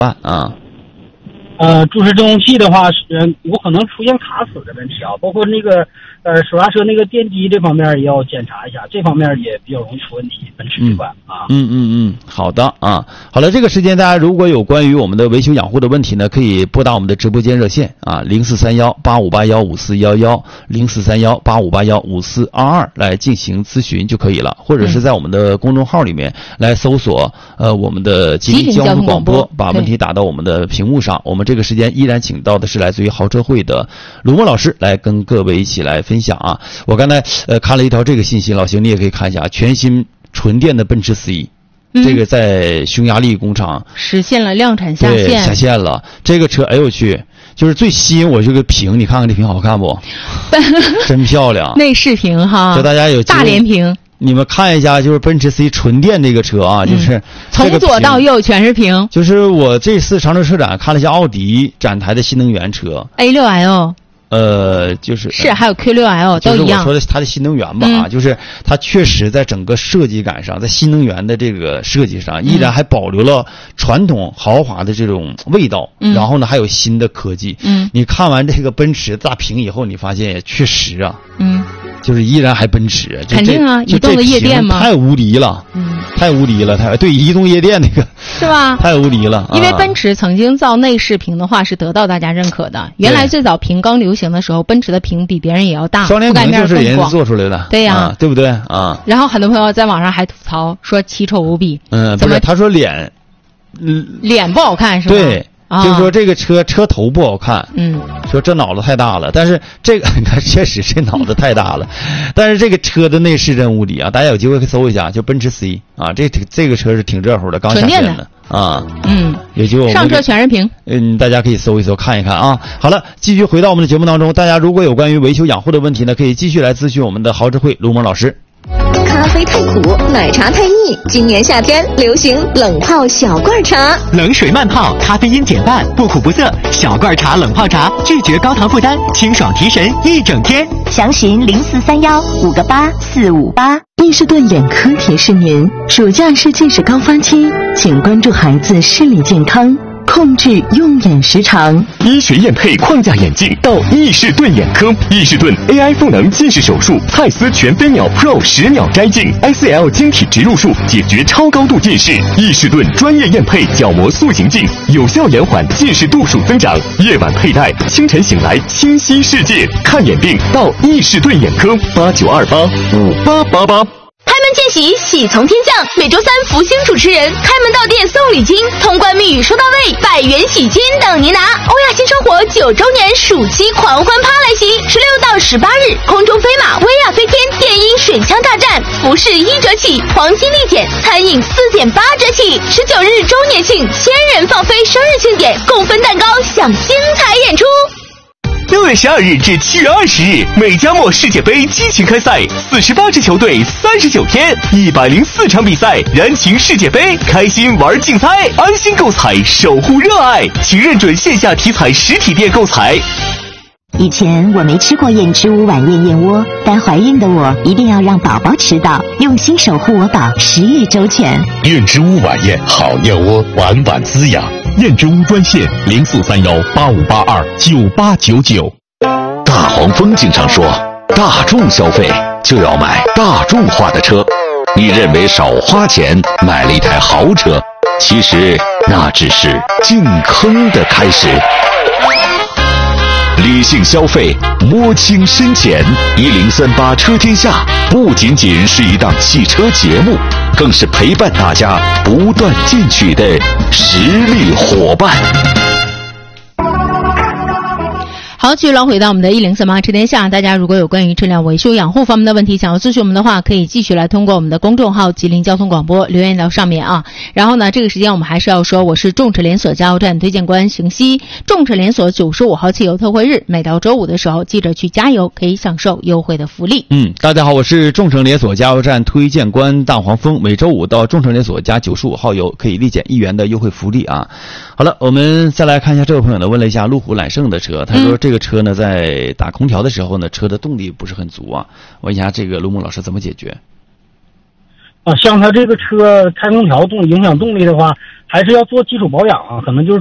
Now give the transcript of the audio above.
办啊？ 注释振动器的话是有可能出现卡死的问题啊，包括那个手刹车那个电机这方面也要检查一下，这方面也比较容易出问题，奔驰这款啊。 好的啊，好了，这个时间大家如果有关于我们的维修养护的问题呢，可以拨打我们的直播间热线啊，043185815411，043185815422来进行咨询就可以了，或者是在我们的公众号里面来搜索我们的吉林交通广播，把问题打到我们的屏幕上。我们这个时间依然请到的是来自于豪车会的卢墨老师来跟各位一起来分享啊。我刚才看了一条这个信息，老邢你也可以看一下，全新纯电的奔驰 C，这个在匈牙利工厂实现了量产下线， 对，下线了。这个车，哎呦我去，就是最吸引我这个屏，你看看这屏好看不？真漂亮， 内饰屏哈， 就大家有大连屏。 你们看一下，就是奔驰 C 纯电这个车啊，就是从左到右全是屏。 就是我这次长春车展看了一下奥迪展台的新能源车 A6L。 就是还有 Q6L 都一样。 就是我说的它的新能源吧，就是它确实在整个设计感上，在新能源的这个设计上，依然还保留了传统豪华的这种味道。然后呢，还有新的科技。你看完这个奔驰大屏以后，你发现也确实啊。就是依然还奔驰， 肯定啊，移动的夜店吗？ 太无敌了，太无敌了，对，移动夜店那个是吧？ 太无敌了。 因为奔驰曾经造内饰屏的话是得到大家认可的。原来最早屏刚流行的时候，奔驰的屏比别人也要大， 双联屏就是人做出来的， 对呀， 对不对啊？ 然后很多朋友在网上还吐槽说奇丑无比， 不是，他说脸不好看是吧？ 对。就是说这个车头不好看，说这脑子太大了，但是这个你看确实这脑子太大了，但是这个车的内饰真无敌啊！大家有机会可以搜一下，就奔驰 C 啊，这个车是挺热乎的，刚下线的啊，有机会上车全是屏， 大家可以搜一搜看一看啊。好了，继续回到我们的节目当中，大家如果有关于维修养护的问题呢，可以继续来咨询我们的豪车会卢某老师。 咖啡太苦，奶茶太腻，今年夏天流行冷泡小罐茶， 冷水慢泡，咖啡因减半，不苦不涩，小罐茶冷泡茶，拒绝高糖负担，清爽提神一整天。 详询0431-58458。伊士顿眼科提示您，暑假是近视高发期，请关注孩子视力健康，控制用眼时长。 医学验配框架眼镜到伊士顿眼科，伊士顿 AI 赋能近视手术，蔡司全飞秒 Pro 10秒摘镜 ，ICL 晶体植入术解决超高度近视。伊士顿专业验配角膜塑形镜，有效延缓近视度数增长。夜晚佩戴，清晨醒来清晰世界。看眼病到伊士顿眼科，89285888。 开门见喜，喜从天降。每周3福星主持人开门到店送礼金，通关密语说到位，百元喜金等您拿。欧亚新生活9周年暑期狂欢趴来袭，16到18日，空中飞马、薇娅飞天、电音水枪大战，服饰1折起，黄金立减，餐饮4.8折起。19日周年庆，1000人放飞生日庆典，共分蛋糕，享精彩演出。 6月12日至7月20日，美加墨世界杯激情开赛，48支球队，39天，104场比赛，燃情世界杯，开心玩竞猜，安心购彩，守护热爱，请认准线下体彩实体店购彩。 以前我没吃过燕之屋晚宴燕窝，但怀孕的我一定要让宝宝吃到，用心守护我宝，食欲周全。 燕之屋晚宴好燕窝，晚晚滋养。燕之屋专线043185829899。大黄蜂经常说，大众消费就要买大众化的车。你认为少花钱买了一台豪车，其实那只是进坑的开始。理性消费，摸清深浅。1038车天下不仅仅是一档汽车节目，更是陪伴大家不断进取的实力伙伴。 好，继续来回到我们的1038车天下，大家如果有关于车辆维修养护方面的问题想要咨询我们的话，可以继续来通过我们的公众号吉林交通广播留言到上面啊。然后呢，这个时间我们还是要说，我是众驰连锁加油站推荐官邢西。众驰连锁95号汽油特惠日，每到周5的时候记着去加油，可以享受优惠的福利。 大家好，我是众驰连锁加油站推荐官大黄蜂，每周5到众驰连锁加95号油可以立减1元的优惠福利啊。好了，我们再来看一下这位朋友呢，问了一下路虎揽胜的车，他说这个车呢在打空调的时候呢，车的动力不是很足啊，问一下这个卢木老师怎么解决？ 像它这个车开空调影响动力的话，还是要做基础保养啊，可能就是